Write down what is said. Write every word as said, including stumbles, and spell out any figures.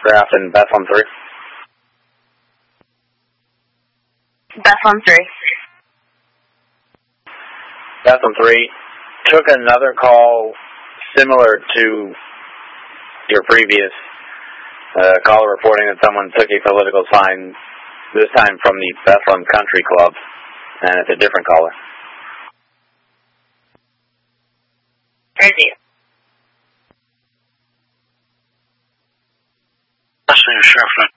Graph in Bethlehem three. Bethlehem three. Bethlehem three. Took another call similar to your previous uh, caller reporting that someone took a political sign, this time from the Bethlehem Country Club, and it's a different caller. Crazy. Sheriff